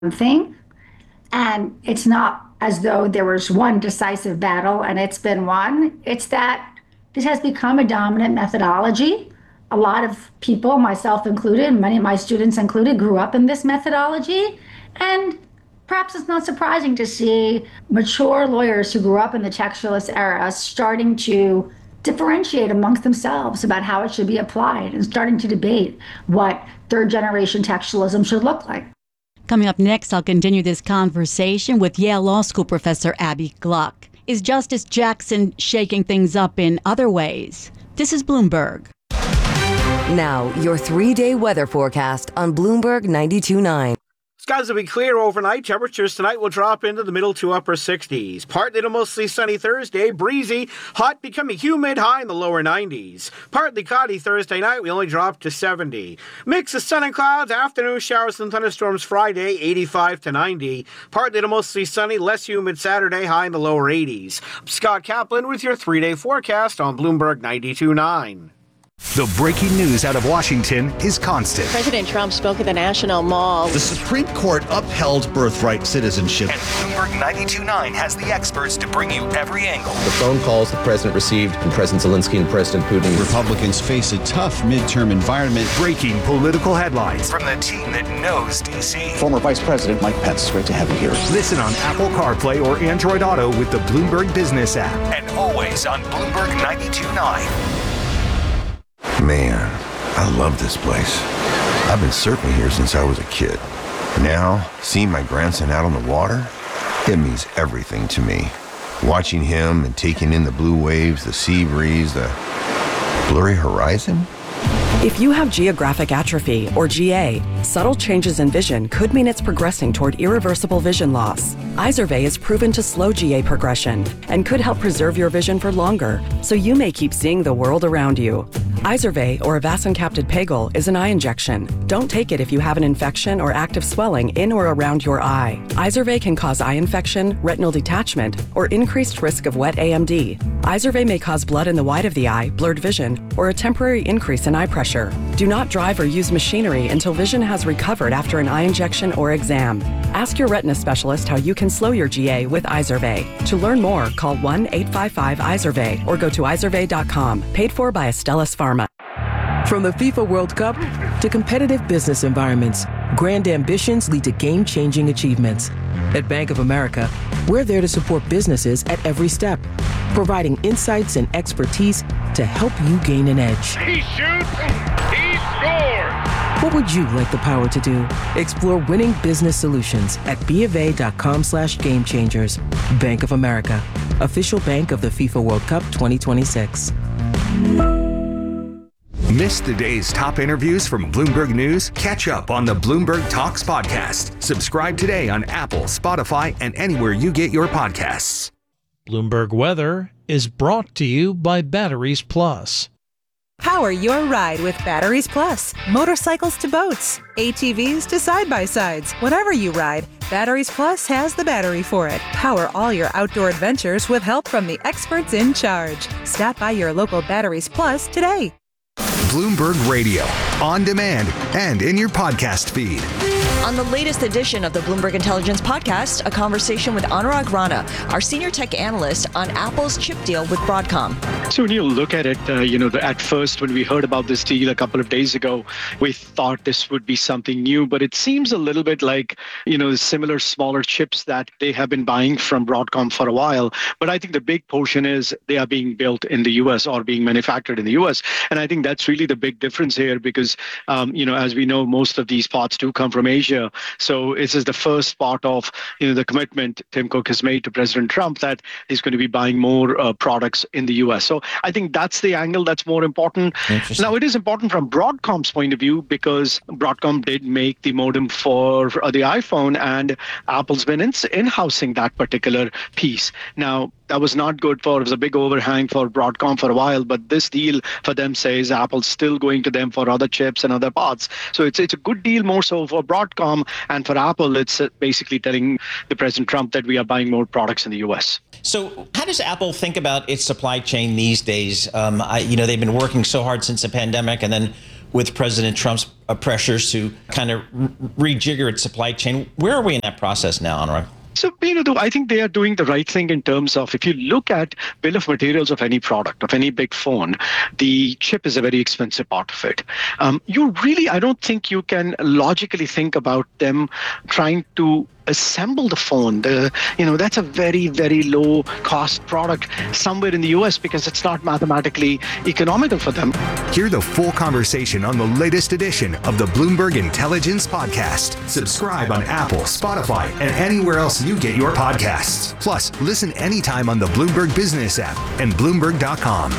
thing. And it's not as though there was one decisive battle and it's been won. It's that this has become a dominant methodology. A lot of people, myself included, many of my students included, grew up in this methodology. And perhaps it's not surprising to see mature lawyers who grew up in the textualist era starting to differentiate amongst themselves about how it should be applied and starting to debate what third generation textualism should look like. Coming up next, I'll continue this conversation with Yale Law School professor Abby Gluck. Is Justice Jackson shaking things up in other ways? This is Bloomberg. Now, your 3-day weather forecast on Bloomberg 92.9. Skies will be clear overnight. Temperatures tonight will drop into the middle to upper 60s. Partly to mostly sunny Thursday. Breezy, hot, becoming humid, high in the lower 90s. Partly cloudy Thursday night. We only drop to 70. Mix of sun and clouds. Afternoon showers and thunderstorms Friday, 85 to 90. Partly to mostly sunny, less humid Saturday, high in the lower 80s. I'm Scott Kaplan with your 3-day forecast on Bloomberg 92.9. The breaking news out of Washington is constant. President Trump spoke at the National Mall. The Supreme Court upheld birthright citizenship. And Bloomberg 92.9 has the experts to bring you every angle. The phone calls the president received from President Zelensky and President Putin. Republicans face a tough midterm environment. Breaking political headlines from the team that knows D.C. Former Vice President Mike Pence, great to have you here. Listen on Apple CarPlay or Android Auto with the Bloomberg Business app. And always on Bloomberg 92.9. Man, I love this place. I've been surfing here since I was a kid. Now, seeing my grandson out on the water, it means everything to me. Watching him and taking in the blue waves, the sea breeze, the blurry horizon. If you have geographic atrophy, or GA, subtle changes in vision could mean it's progressing toward irreversible vision loss. Izervay is proven to slow GA progression and could help preserve your vision for longer, so you may keep seeing the world around you. Izervay, or avacincaptad pegol, is an eye injection. Don't take it if you have an infection or active swelling in or around your eye. Izervay can cause eye infection, retinal detachment, or increased risk of wet AMD. Izervay may cause blood in the white of the eye, blurred vision, or a temporary increase in eye pressure. Do not drive or use machinery until vision has recovered after an eye injection or exam. Ask your retina specialist how you can slow your GA with Izervay. To learn more, call 1-855-IZERVAY or go to izervay.com. Paid for by Astellas Pharma. From the FIFA World Cup to competitive business environments, grand ambitions lead to game-changing achievements. At Bank of America, we're there to support businesses at every step, providing insights and expertise to help you gain an edge. He shoots, he scores! What would you like the power to do? Explore winning business solutions at BofA.com/gamechangers. Bank of America, official bank of the FIFA World Cup 2026. Miss the day's top interviews from Bloomberg News? Catch up on the Bloomberg Talks podcast. Subscribe today on Apple, Spotify, and anywhere you get your podcasts. Bloomberg Weather is brought to you by Batteries Plus. Power your ride with Batteries Plus. Motorcycles to boats, ATVs to side-by-sides. Whatever you ride, Batteries Plus has the battery for it. Power all your outdoor adventures with help from the experts in charge. Stop by your local Batteries Plus today. Bloomberg Radio, on demand and in your podcast feed. On the latest edition of the Bloomberg Intelligence Podcast, a conversation with Anurag Rana, our senior tech analyst, on Apple's chip deal with Broadcom. So when you look at it, at first when we heard about this deal a couple of days ago, we thought this would be something new, but it seems a little bit like, similar smaller chips that they have been buying from Broadcom for a while. But I think the big portion is they are being built in the U.S. or being manufactured in the U.S. And I think that's really the big difference here because, as we know, most of these parts do come from Asia. So this is the first part of the commitment Tim Cook has made to President Trump that he's going to be buying more products in the U.S. So I think that's the angle that's more important. Now, it is important from Broadcom's point of view because Broadcom did make the modem for the iPhone and Apple's been in-housing that particular piece. Now, that was not good it was a big overhang for Broadcom for a while, but this deal for them says Apple's still going to them for other chips and other parts. So it's a good deal more so for Broadcom, and for Apple, it's basically telling the President Trump that we are buying more products in the U.S. So how does Apple think about its supply chain these days? They've been working so hard since the pandemic, and then with President Trump's pressures to kind of rejigger its supply chain. Where are we in that process now, Anurag? So, though I think they are doing the right thing in terms of, if you look at bill of materials of any product, of any big phone, the chip is a very expensive part of it. I don't think you can logically think about them trying to assemble the phone. That's a very, very low cost product somewhere in the US because it's not mathematically economical for them. Hear the full conversation on the latest edition of the Bloomberg Intelligence Podcast. Subscribe on Apple, Spotify, and anywhere else you get your podcasts. Plus, listen anytime on the Bloomberg Business app and Bloomberg.com.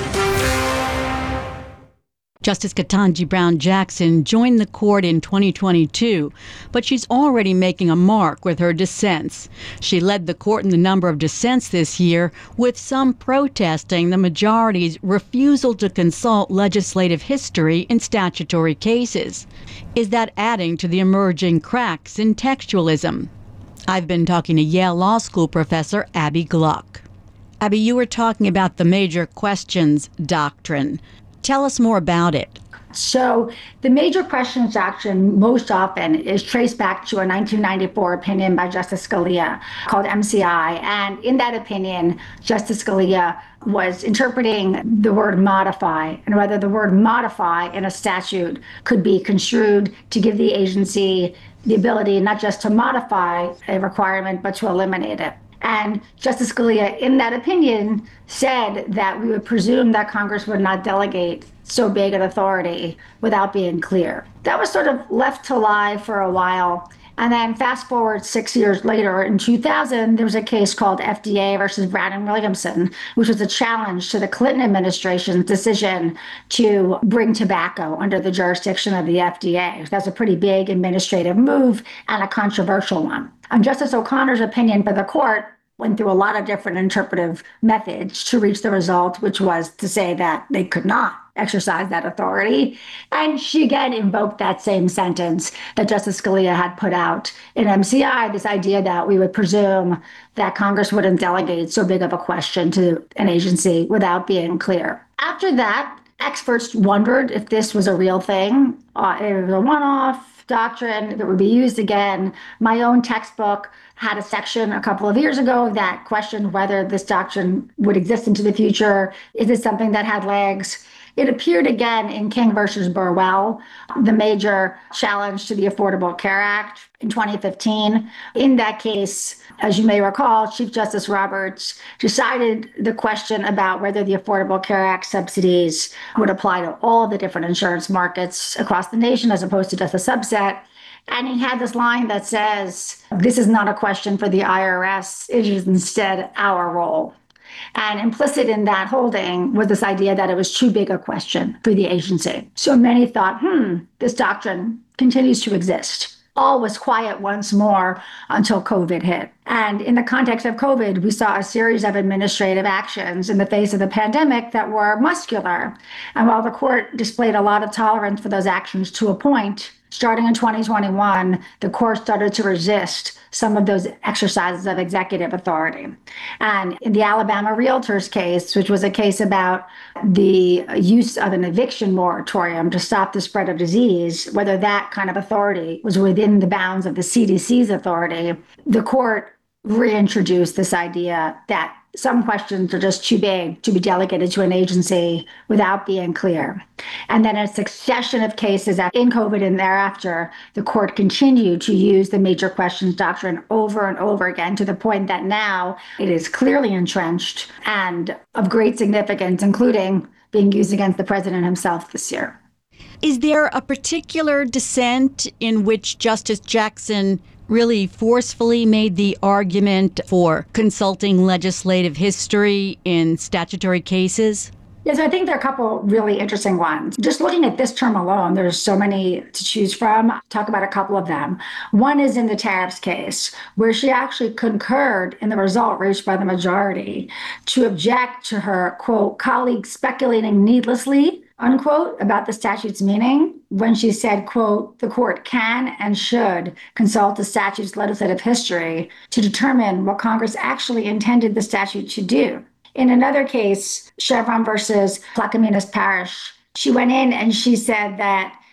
Justice Ketanji Brown Jackson joined the court in 2022, but she's already making a mark with her dissents. She led the court in the number of dissents this year, with some protesting the majority's refusal to consult legislative history in statutory cases. Is that adding to the emerging cracks in textualism? I've been talking to Yale Law School professor Abby Gluck. Abby, you were talking about the major questions doctrine. Tell us more about it. So the major questions doctrine most often is traced back to a 1994 opinion by Justice Scalia called MCI. And in that opinion, Justice Scalia was interpreting the word modify and whether the word modify in a statute could be construed to give the agency the ability not just to modify a requirement, but to eliminate it. And Justice Scalia, in that opinion, said that we would presume that Congress would not delegate so big an authority without being clear. That was sort of left to lie for a while. And then fast forward 6 years later, in 2000, there was a case called FDA versus Brown and Williamson, which was a challenge to the Clinton administration's decision to bring tobacco under the jurisdiction of the FDA. That's a pretty big administrative move and a controversial one. And Justice O'Connor's opinion for the court went through a lot of different interpretive methods to reach the result, which was to say that they could not exercise that authority. And she again invoked that same sentence that Justice Scalia had put out in MCI, this idea that we would presume that Congress wouldn't delegate so big of a question to an agency without being clear. After that, experts wondered if this was a real thing. It was a one-off doctrine that would be used again. My own textbook had a section a couple of years ago that questioned whether this doctrine would exist into the future. Is it something that had legs? It appeared again in King versus Burwell, the major challenge to the Affordable Care Act in 2015. In that case, as you may recall, Chief Justice Roberts decided the question about whether the Affordable Care Act subsidies would apply to all the different insurance markets across the nation as opposed to just a subset. And he had this line that says, this is not a question for the IRS, it is instead our role. And implicit in that holding was this idea that it was too big a question for the agency. So many thought, this doctrine continues to exist. All was quiet once more until COVID hit. And in the context of COVID, we saw a series of administrative actions in the face of the pandemic that were muscular. And while the court displayed a lot of tolerance for those actions to a point, starting in 2021, the court started to resist some of those exercises of executive authority. And in the Alabama Realtors case, which was a case about the use of an eviction moratorium to stop the spread of disease, whether that kind of authority was within the bounds of the CDC's authority, the court reintroduced this idea that some questions are just too big to be delegated to an agency without being clear. And then a succession of cases in COVID and thereafter, the court continued to use the major questions doctrine over and over again to the point that now it is clearly entrenched and of great significance, including being used against the president himself this year. Is there a particular dissent in which Justice Jackson really forcefully made the argument for consulting legislative history in statutory cases? Yes, I think there are a couple really interesting ones. Just looking at this term alone, there's so many to choose from. Talk about a couple of them. One is in the tariffs case, where she actually concurred in the result reached by the majority to object to her, quote, colleagues speculating needlessly, unquote, about the statute's meaning when she said, quote, the court can and should consult the statute's legislative history to determine what Congress actually intended the statute to do. In another case, Chevron versus Plaquemines Parish, she went in and she said that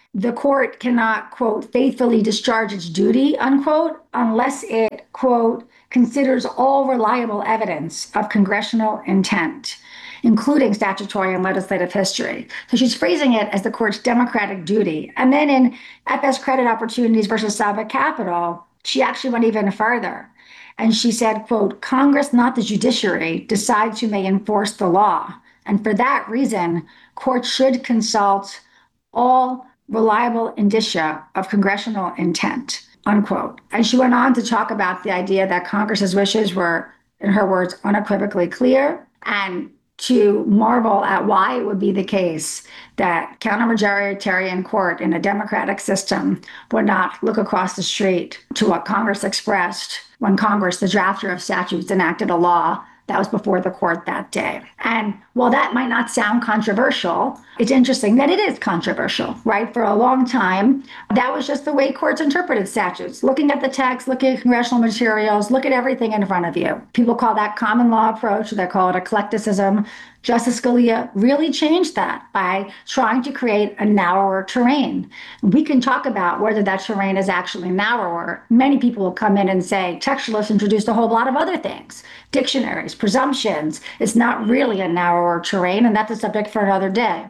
the court cannot, quote, faithfully discharge its duty, unquote, unless it, quote, considers all reliable evidence of congressional intent, including statutory and legislative history. So she's phrasing it as the court's democratic duty. And then in FS Credit Opportunities versus Southwick Capital, she actually went even further. And she said, quote, Congress, not the judiciary, decides who may enforce the law. And for that reason, courts should consult all reliable indicia of congressional intent, unquote. And she went on to talk about the idea that Congress's wishes were, in her words, unequivocally clear, and to marvel at why it would be the case that counter-majoritarian court in a democratic system would not look across the street to what Congress expressed when Congress, the drafter of statutes, enacted a law that was before the court that day. And while that might not sound controversial, it's interesting that it is controversial, right? For a long time, that was just the way courts interpreted statutes. Looking at the text, looking at congressional materials, look at everything in front of you. People call that common law approach, they call it eclecticism. Justice Scalia really changed that by trying to create a narrower terrain. We can talk about whether that terrain is actually narrower. Many people will come in and say, textualists introduced a whole lot of other things, dictionaries, presumptions. It's not really a narrower terrain, and that's a subject for another day.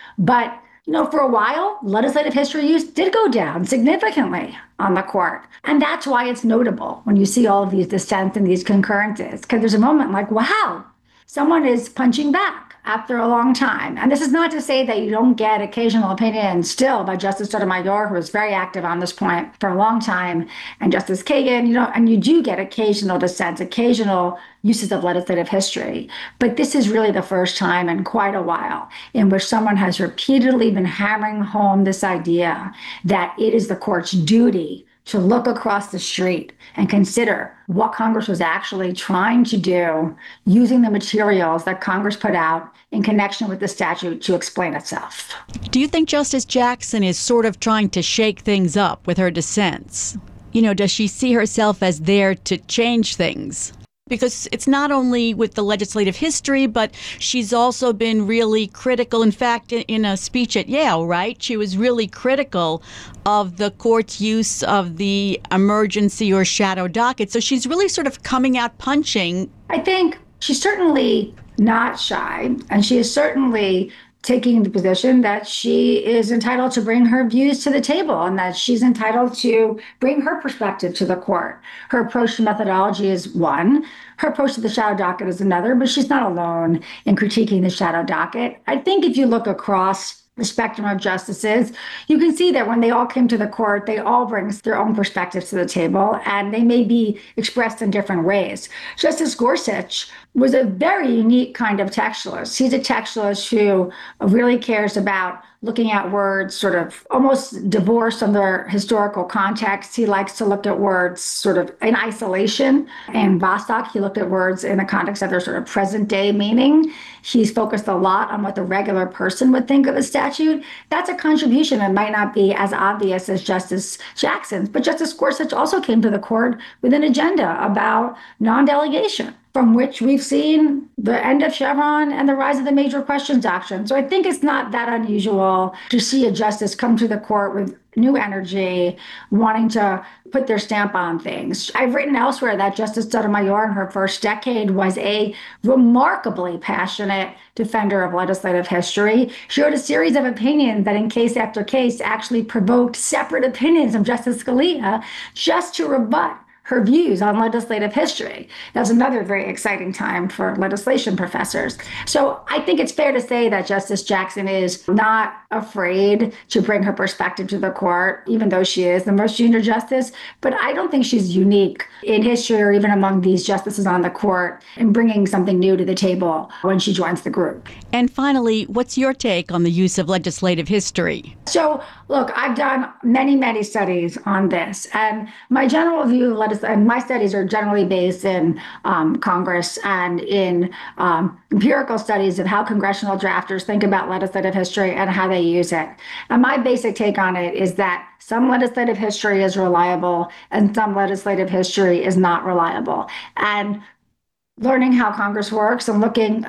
But for a while, legislative history use did go down significantly on the court. And that's why it's notable when you see all of these dissents and these concurrences, because there's a moment like, wow, someone is punching back after a long time. And this is not to say that you don't get occasional opinions still by Justice Sotomayor, who was very active on this point for a long time, and Justice Kagan, and you do get occasional dissents, occasional uses of legislative history. But this is really the first time in quite a while in which someone has repeatedly been hammering home this idea that it is the court's duty to look across the street and consider what Congress was actually trying to do using the materials that Congress put out in connection with the statute to explain itself. Do you think Justice Jackson is sort of trying to shake things up with her dissents? Does she see herself as there to change things? Because it's not only with the legislative history, but she's also been really critical. In fact, in a speech at Yale, right, she was really critical of the court's use of the emergency or shadow docket. So she's really sort of coming out punching. I think she's certainly not shy, and she is certainly taking the position that she is entitled to bring her views to the table and that she's entitled to bring her perspective to the court. Her approach to methodology is one. Her approach to the shadow docket is another, but she's not alone in critiquing the shadow docket. I think if you look across the spectrum of justices, you can see that when they all came to the court, they all bring their own perspectives to the table, and they may be expressed in different ways. Justice Gorsuch was a very unique kind of textualist. He's a textualist who really cares about looking at words sort of almost divorced from their historical context. He likes to look at words sort of in isolation. And Bostock, he looked at words in the context of their sort of present day meaning. He's focused a lot on what the regular person would think of a statute. That's a contribution that might not be as obvious as Justice Jackson's. But Justice Gorsuch also came to the court with an agenda about non-delegation, from which we've seen the end of Chevron and the rise of the major questions doctrine. So I think it's not that unusual to see a justice come to the court with new energy, wanting to put their stamp on things. I've written elsewhere that Justice Sotomayor in her first decade was a remarkably passionate defender of legislative history. She wrote a series of opinions that in case after case actually provoked separate opinions of Justice Scalia just to rebut her views on legislative history. That's another very exciting time for legislation professors. So I think it's fair to say that Justice Jackson is not afraid to bring her perspective to the court, even though she is the most junior justice. But I don't think she's unique in history or even among these justices on the court in bringing something new to the table when she joins the group. And finally, what's your take on the use of legislative history? So, look, I've done many, many studies on this. And my general view of and my studies are generally based in Congress and in empirical studies of how congressional drafters think about legislative history and how they use it. And my basic take on it is that some legislative history is reliable and some legislative history is not reliable. And learning how Congress works and looking at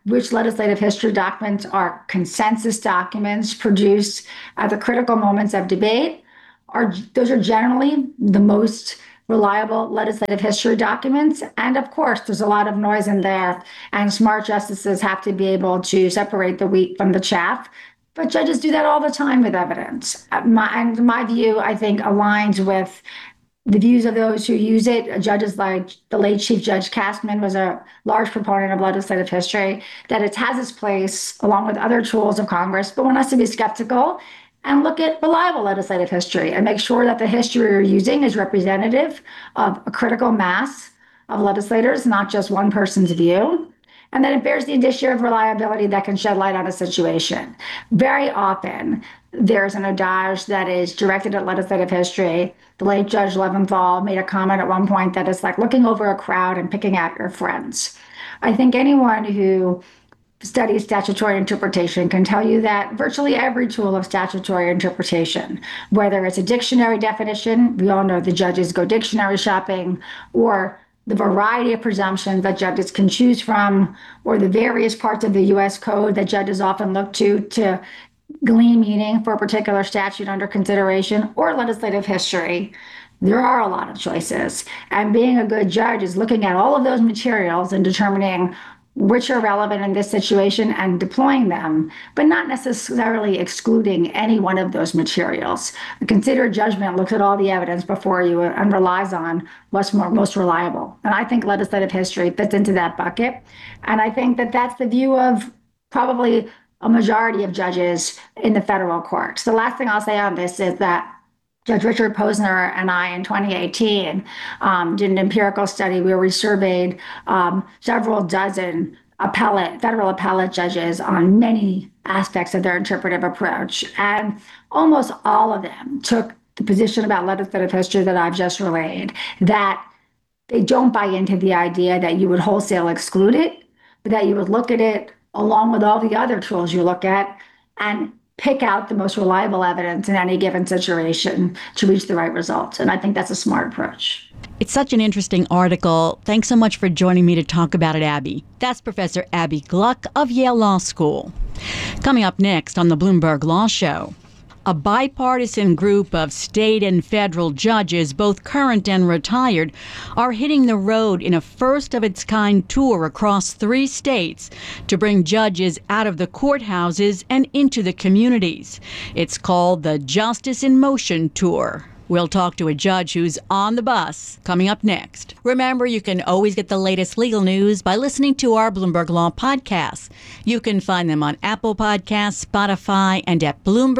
which legislative history documents are consensus documents produced at the critical moments of debate. Those are generally the most reliable legislative history documents. And of course, there's a lot of noise in there, and smart justices have to be able to separate the wheat from the chaff. But judges do that all the time with evidence. My view, I think, aligns with the views of those who use it. Judges like the late Chief Judge Castman was a large proponent of legislative history, that it has its place along with other tools of Congress, but one has to be skeptical and look at reliable legislative history and make sure that the history you're using is representative of a critical mass of legislators, not just one person's view, and that it bears the indicia of reliability that can shed light on a situation. Very often, there's an adage that is directed at legislative history. The late Judge Leventhal made a comment at one point that it's like looking over a crowd and picking out your friends. I think anyone who studies statutory interpretation can tell you that virtually every tool of statutory interpretation, whether it's a dictionary definition, we all know the judges go dictionary shopping, or the variety of presumptions that judges can choose from, or the various parts of the U.S. Code that judges often look to glean meaning for a particular statute under consideration, or legislative history. There are a lot of choices. And being a good judge is looking at all of those materials and determining which are relevant in this situation and deploying them, but not necessarily excluding any one of those materials. A considered judgment looks at all the evidence before you and relies on what's most reliable. And I think legislative history fits into that bucket. And I think that that's the view of probably a majority of judges in the federal courts. The last thing I'll say on this is that Judge Richard Posner and I in 2018 did an empirical study where we surveyed several dozen federal appellate judges on many aspects of their interpretive approach. And almost all of them took the position about legislative history that I've just relayed, that they don't buy into the idea that you would wholesale exclude it, but that you would look at it along with all the other tools you look at and pick out the most reliable evidence in any given situation to reach the right result. And I think that's a smart approach. It's such an interesting article. Thanks so much for joining me to talk about it, Abby. That's Professor Abby Gluck of Yale Law School. Coming up next on the Bloomberg Law Show, a bipartisan group of state and federal judges, both current and retired, are hitting the road in a first-of-its-kind tour across 3 states to bring judges out of the courthouses and into the communities. It's called the Justice in Motion Tour. We'll talk to a judge who's on the bus coming up next. Remember, you can always get the latest legal news by listening to our Bloomberg Law podcasts. You can find them on Apple Podcasts, Spotify, and at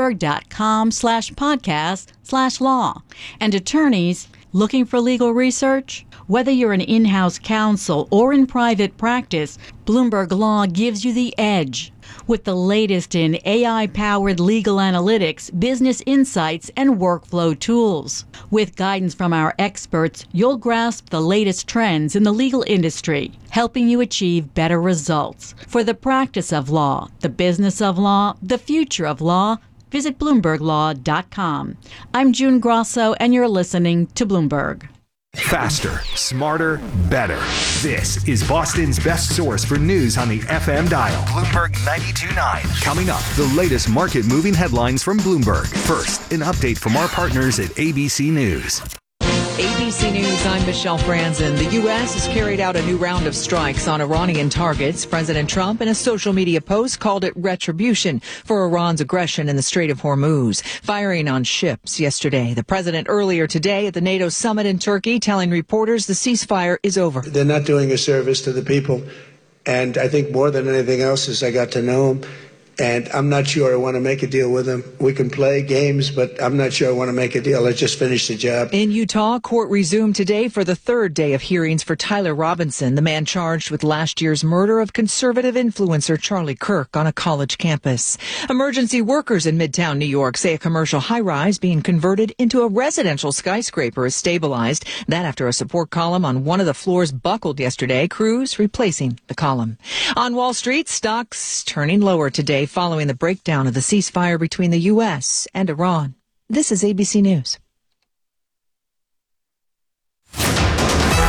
Bloomberg.com/podcast/law. And attorneys looking for legal research? Whether you're an in-house counsel or in private practice, Bloomberg Law gives you the edge. With the latest in AI-powered legal analytics, business insights, and workflow tools. With guidance from our experts, you'll grasp the latest trends in the legal industry, helping you achieve better results. For the practice of law, the business of law, the future of law, visit BloombergLaw.com. I'm June Grosso, and you're listening to Bloomberg. Faster, smarter, better. This is Boston's best source for news on the FM dial. Bloomberg 92.9. Coming up, the latest market-moving headlines from Bloomberg. First, an update from our partners at ABC News. ABC News, I'm Michelle Franzen. The U.S. has carried out a new round of strikes on Iranian targets. President Trump, in a social media post, called it retribution for Iran's aggression in the Strait of Hormuz, firing on ships yesterday. The president earlier today at the NATO summit in Turkey telling reporters the ceasefire is over. They're not doing a service to the people. And I think more than anything else is I got to know them. And I'm not sure I want to make a deal with them. We can play games, but I'm not sure I want to make a deal. Let's just finish the job. In Utah, court resumed today for the 3rd day of hearings for Tyler Robinson, the man charged with last year's murder of conservative influencer Charlie Kirk on a college campus. Emergency workers in Midtown New York say a commercial high-rise being converted into a residential skyscraper is stabilized. That after a support column on one of the floors buckled yesterday, crews replacing the column. On Wall Street, stocks turning lower today following the breakdown of the ceasefire between the U.S. and Iran. This is ABC News.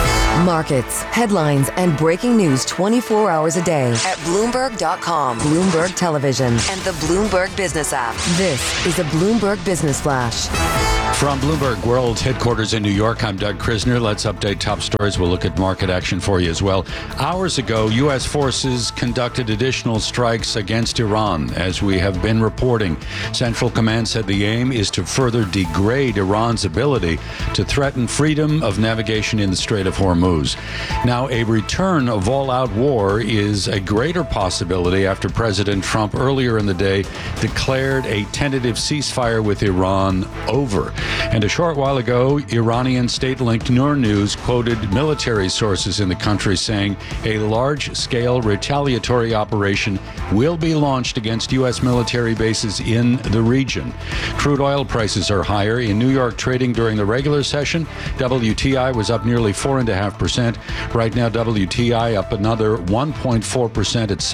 Markets, headlines, and breaking news 24 hours a day at Bloomberg.com, Bloomberg Television, and the Bloomberg Business app. This is a Bloomberg Business Flash. From Bloomberg World headquarters in New York, I'm Doug Krisner. Let's update top stories. We'll look at market action for you as well. Hours ago, U.S. forces conducted additional strikes against Iran, as we have been reporting. Central Command said the aim is to further degrade Iran's ability to threaten freedom of navigation in the Strait of Hormuz. Now, a return of all-out war is a greater possibility after President Trump earlier in the day declared a tentative ceasefire with Iran over. And a short while ago, Iranian state-linked Noor News quoted military sources in the country saying a large-scale retaliatory operation will be launched against U.S. military bases in the region. Crude oil prices are higher. In New York trading during the regular session, WTI was up nearly 4.5%. Right now, WTI up another 1.4% at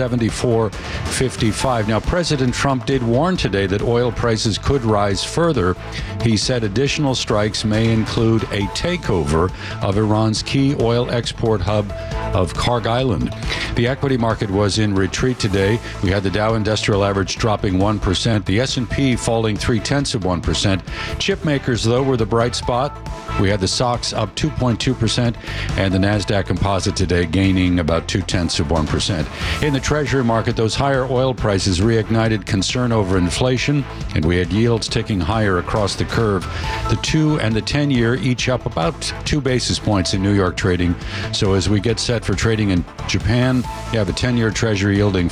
74.55. Now, President Trump did warn today that oil prices could rise further. He said additional strikes may include a takeover of Iran's key oil export hub of Kharg Island. The equity market was in retreat today. We had the Dow Industrial Average dropping 1%, the S&P falling 0.3%. Chip makers, though, were the bright spot. We had the SOX up 2.2%, and the NASDAQ Composite today gaining about 0.2%. In the Treasury market, those higher oil prices reignited concern over inflation, and we had yields ticking higher across the curve. The 2 and the 10-year each up about 2 basis points in New York trading. So as we get set for trading in Japan, you have a 10-year Treasury yielding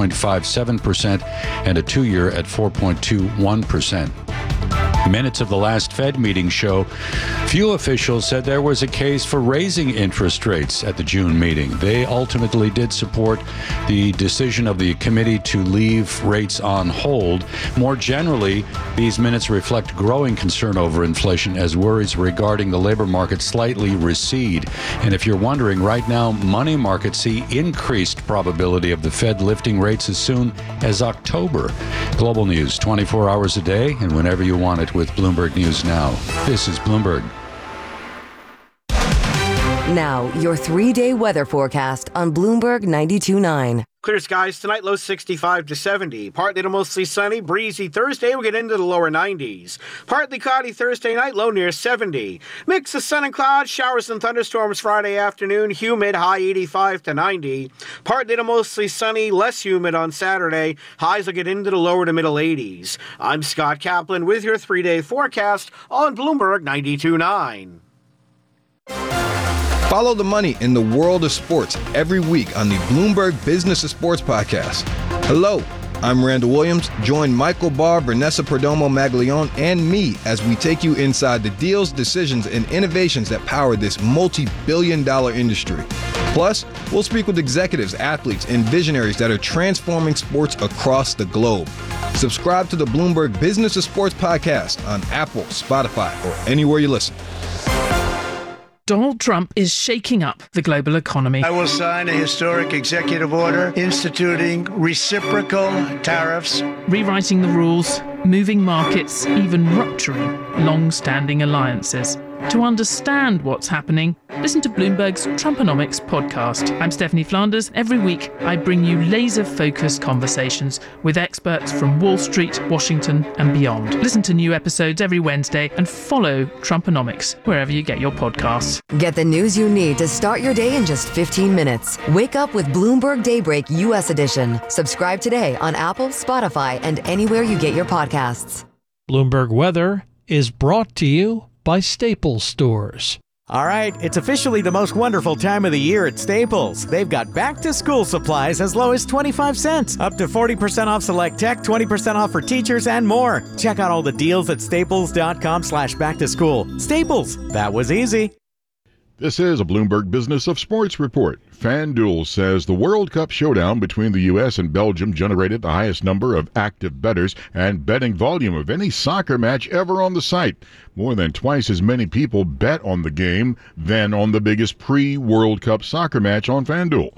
4.57% and a 2-year at 4.21%. Minutes of the last Fed meeting show few officials said there was a case for raising interest rates at the June meeting. They ultimately did support the decision of the committee to leave rates on hold. More generally, these minutes reflect growing concern over inflation as worries regarding the labor market slightly recede. And if you're wondering, right now, money markets see increased probability of the Fed lifting rates as soon as October. Global news 24 hours a day and whenever you want it with Bloomberg News Now. This is Bloomberg. Now, your 3-day weather forecast on Bloomberg 92.9. Clear skies tonight, low 65 to 70. Partly to mostly sunny, breezy Thursday. We'll get into the lower 90s. Partly cloudy Thursday night, low near 70. Mix of sun and clouds, showers and thunderstorms Friday afternoon. Humid, high 85 to 90. Partly to mostly sunny, less humid on Saturday. Highs will get into the lower to middle 80s. I'm Scott Kaplan with your 3-day forecast on Bloomberg 92.9. Follow the money in the world of sports every week on the Bloomberg Business of Sports podcast. Hello, I'm Randall Williams. Join Michael Barr, Vanessa Perdomo Maglione, and me as we take you inside the deals, decisions, and innovations that power this multi-billion-dollar industry. Plus, we'll speak with executives, athletes, and visionaries that are transforming sports across the globe. Subscribe to the Bloomberg Business of Sports podcast on Apple, Spotify, or anywhere you listen. Donald Trump is shaking up the global economy. I will sign a historic executive order instituting reciprocal tariffs, rewriting the rules, moving markets, even rupturing long-standing alliances. To understand what's happening, listen to Bloomberg's Trumponomics podcast. I'm Stephanie Flanders. Every week, I bring you laser-focused conversations with experts from Wall Street, Washington, and beyond. Listen to new episodes every Wednesday and follow Trumponomics wherever you get your podcasts. Get the news you need to start your day in just 15 minutes. Wake up with Bloomberg Daybreak U.S. Edition. Subscribe today on Apple, Spotify, and anywhere you get your podcasts. Bloomberg Weather is brought to you by Staples Stores. All right, it's officially the most wonderful time of the year at Staples. They've got back-to-school supplies as low as 25 cents, up to 40% off select tech, 20% off for teachers, and more. Check out all the deals at staples.com/back-to-school. Staples, that was easy. This is a Bloomberg Business of Sports report. FanDuel says the World Cup showdown between the U.S. and Belgium generated the highest number of active bettors and betting volume of any soccer match ever on the site. More than twice as many people bet on the game than on the biggest pre-World Cup soccer match on FanDuel.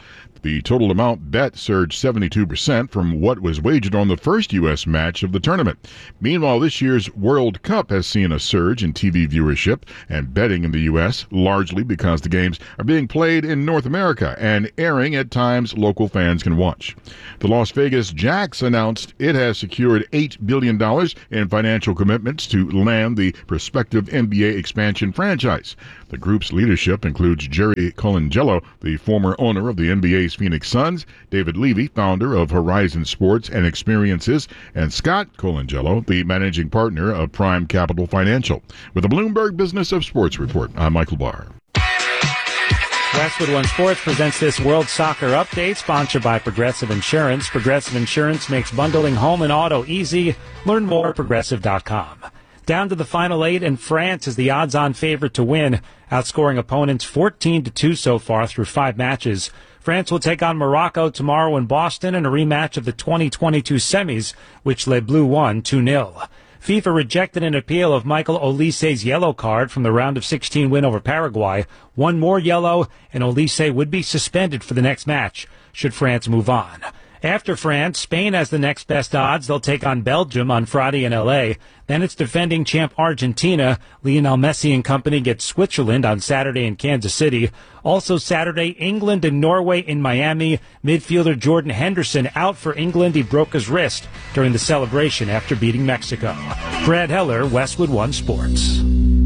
The total amount bet surged 72% from what was wagered on the first U.S. match of the tournament. Meanwhile, this year's World Cup has seen a surge in TV viewership and betting in the U.S., largely because the games are being played in North America and airing at times local fans can watch. The Las Vegas Jacks announced it has secured $8 billion in financial commitments to land the prospective NBA expansion franchise. The group's leadership includes Jerry Colangelo, the former owner of the NBA's Phoenix Suns, David Levy, founder of Horizon Sports and Experiences, and Scott Colangelo, the managing partner of Prime Capital Financial. With the Bloomberg Business of Sports Report, I'm Michael Barr. Westwood One Sports presents this World Soccer Update, sponsored by Progressive Insurance. Progressive Insurance makes bundling home and auto easy. Learn more at Progressive.com. Down to the Final 8, and France is the odds-on favorite to win, outscoring opponents 14-2 so far through 5 matches. France will take on Morocco tomorrow in Boston in a rematch of the 2022 semis, which Les Bleus won 2-0. FIFA rejected an appeal of Michael Olise's yellow card from the round of 16 win over Paraguay. One more yellow, and Olise would be suspended for the next match, should France move on. After France, Spain has the next best odds. They'll take on Belgium on Friday in L.A. Then it's defending champ Argentina. Lionel Messi and company get Switzerland on Saturday in Kansas City. Also Saturday, England and Norway in Miami. Midfielder Jordan Henderson out for England. He broke his wrist during the celebration after beating Mexico. Brad Heller, Westwood One Sports.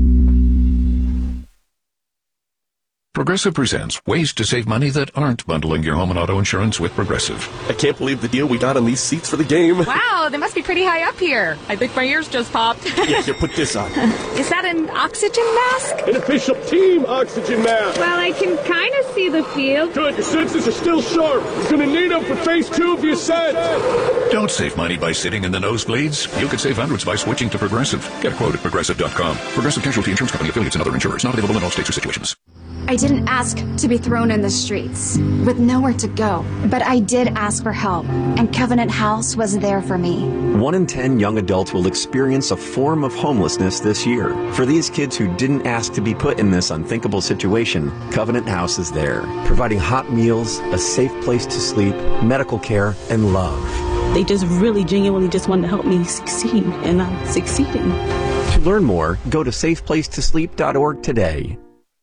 Progressive presents ways to save money that aren't bundling your home and auto insurance with Progressive. I can't believe the deal we got on these seats for the game. Wow, they must be pretty high up here. I think my ears just popped. Yeah, here, put this on. Is that an oxygen mask? An official team oxygen mask. Well, I can kind of see the field. Good, your senses are still sharp. He's going to need them for phase 2 of your set. Don't save money by sitting in the nosebleeds. You could save hundreds by switching to Progressive. Get a quote at Progressive.com. Progressive Casualty Insurance Company, affiliates, and other insurers. Not available in all states or situations. I didn't ask to be thrown in the streets with nowhere to go, but I did ask for help, and Covenant House was there for me. 1 in 10 young adults will experience a form of homelessness this year. For these kids who didn't ask to be put in this unthinkable situation, Covenant House is there, providing hot meals, a safe place to sleep, medical care, and love. They just really genuinely just wanted to help me succeed, and I'm succeeding. To learn more, go to safeplacetosleep.org today.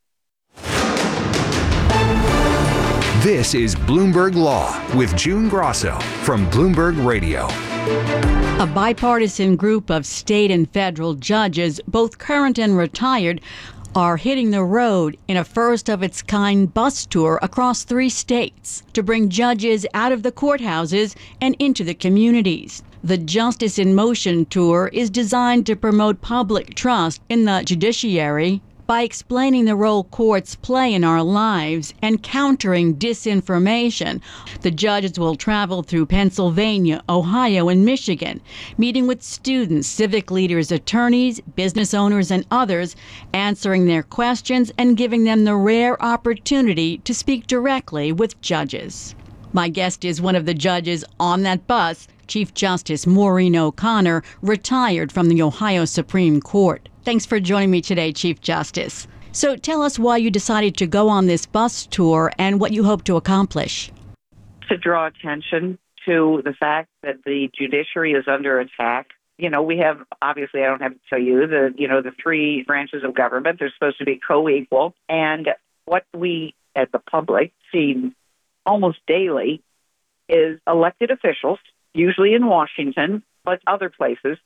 This is Bloomberg Law with June Grosso from Bloomberg Radio. A bipartisan group of state and federal judges, both current and retired, are hitting the road in a first-of-its-kind bus tour across 3 states to bring judges out of the courthouses and into the communities. The Justice in Motion tour is designed to promote public trust in the judiciary by explaining the role courts play in our lives and countering disinformation. The judges will travel through Pennsylvania, Ohio, and Michigan, meeting with students, civic leaders, attorneys, business owners, and others, answering their questions and giving them the rare opportunity to speak directly with judges. My guest is one of the judges on that bus, Chief Justice Maureen O'Connor, retired from the Ohio Supreme Court. Thanks for joining me today, Chief Justice. So tell us why you decided to go on this bus tour and what you hope to accomplish. To draw attention to the fact that the judiciary is under attack. You know, we have, obviously, I don't have to tell you, the 3 branches of government. They're supposed to be co-equal. And what we, as the public, see almost daily is elected officials, usually in Washington, but other places,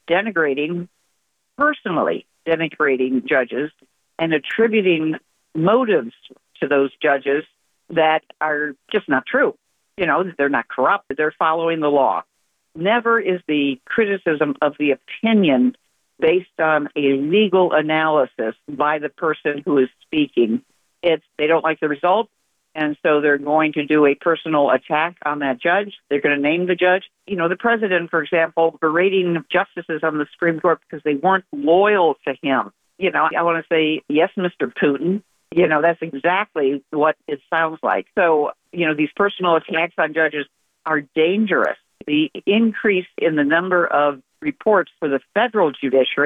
personally denigrating judges and attributing motives to those judges that are just not true. You know, they're not corrupt, they're following the law. Never is the criticism of the opinion based on a legal analysis by the person who is speaking. They don't like the result, and so they're going to do a personal attack on that judge. They're going to name the judge. You know, the president, for example, berating justices on the Supreme Court because they weren't loyal to him. You know, I want to say, yes, Mr. Putin. You know, that's exactly what it sounds like. So, you know, these personal attacks on judges are dangerous. The increase in the number of reports for the federal judiciary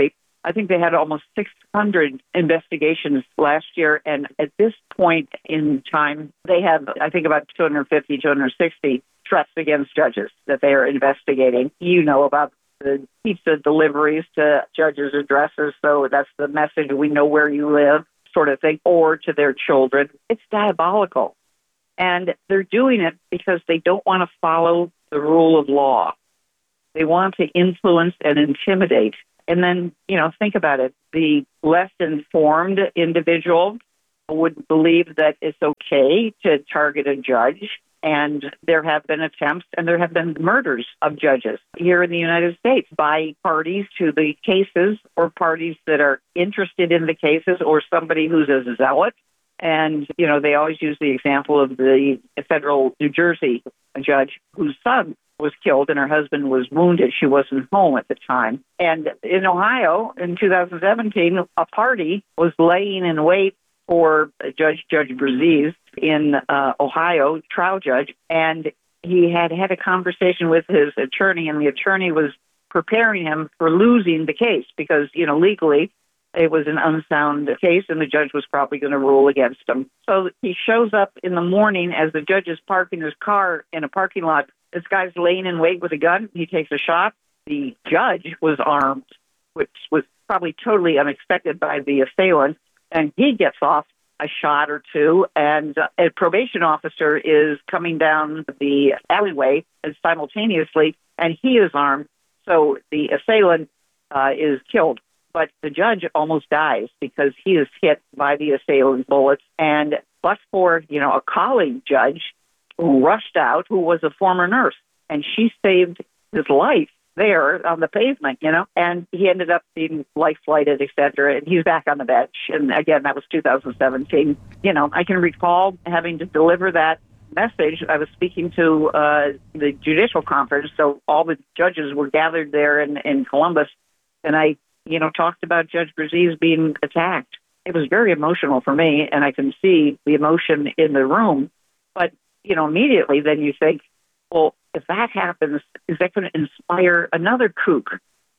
I think they had almost 600 investigations last year. And at this point in time, they have, I think, about 250, 260 threats against judges that they are investigating. You know about the pizza deliveries to judges' addresses. So that's the message, we know where you live, sort of thing, or to their children. It's diabolical. And they're doing it because they don't want to follow the rule of law. They want to influence and intimidate. And then, think about it. The less informed individual would believe that it's okay to target a judge. And there have been attempts and there have been murders of judges here in the United States by parties to the cases or parties that are interested in the cases or somebody who's a zealot. And, they always use the example of the federal New Jersey judge whose son was killed and her husband was wounded. She wasn't home at the time. And in Ohio, in 2017, a party was laying in wait for Judge Brazez in Ohio, trial judge, and he had a conversation with his attorney, and the attorney was preparing him for losing the case because, legally, it was an unsound case, and the judge was probably going to rule against him. So he shows up in the morning as the judge is parking his car in a parking lot. This guy's laying in wait with a gun. He takes a shot. The judge was armed, which was probably totally unexpected by the assailant, and he gets off a shot or two, and a probation officer is coming down the alleyway simultaneously, and he is armed. So the assailant is killed. But the judge almost dies because he is hit by the assailant's bullets. And but for, a colleague judge who rushed out, who was a former nurse, and she saved his life there on the pavement, and he ended up being life-flighted, et cetera, and he's back on the bench. And again, that was 2017. I can recall having to deliver that message. I was speaking to the judicial conference, so all the judges were gathered there in Columbus, and I talked about Judge Brazez being attacked. It was very emotional for me, and I can see the emotion in the room. But, immediately then you think, well, if that happens, is that going to inspire another kook,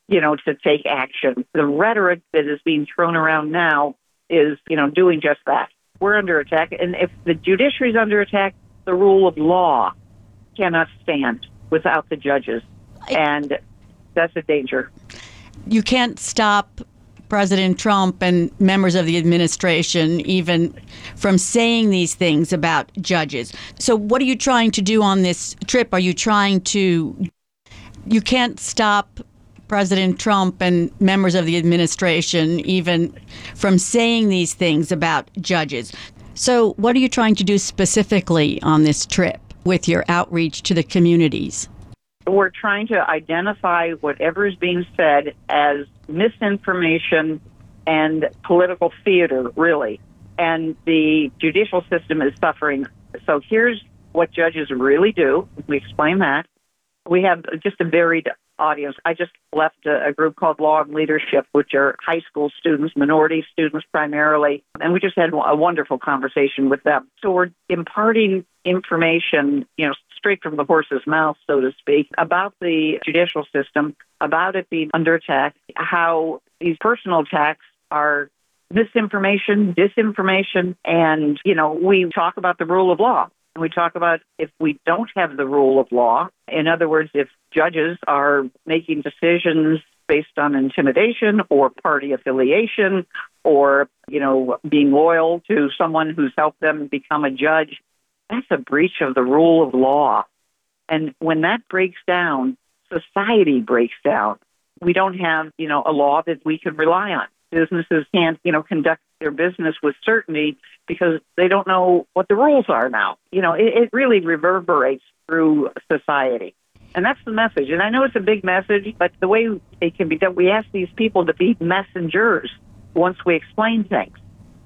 to take action? The rhetoric that is being thrown around now is, doing just that. We're under attack. And if the judiciary is under attack, the rule of law cannot stand without the judges. And that's a danger. You can't stop President Trump and members of the administration even from saying these things about judges. So what are you trying to do on this trip? Are you trying to... You can't stop President Trump and members of the administration even from saying these things about judges. So what are you trying to do specifically on this trip with your outreach to the communities? We're trying to identify whatever is being said as misinformation and political theater, really. And the judicial system is suffering. So here's what judges really do. We explain that. We have just a varied audience. I just left a group called Law and Leadership, which are high school students, minority students primarily. And we just had a wonderful conversation with them. So we're imparting information, straight from the horse's mouth, so to speak, about the judicial system, about it being under attack, how these personal attacks are misinformation, disinformation, and, we talk about the rule of law. And we talk about if we don't have the rule of law, in other words, if judges are making decisions based on intimidation or party affiliation or, being loyal to someone who's helped them become a judge, that's a breach of the rule of law. And when that breaks down, society breaks down. We don't have, a law that we can rely on. Businesses can't, conduct their business with certainty because they don't know what the rules are now. It really reverberates through society. And that's the message. And I know it's a big message, but the way it can be done, we ask these people to be messengers once we explain things